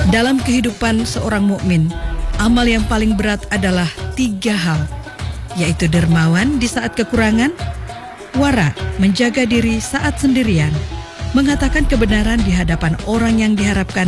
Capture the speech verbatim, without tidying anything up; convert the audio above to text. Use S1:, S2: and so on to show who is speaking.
S1: Dalam kehidupan seorang mukmin, amal yang paling berat adalah tiga hal, yaitu dermawan di saat kekurangan, wara menjaga diri saat sendirian, mengatakan kebenaran di hadapan orang yang diharapkan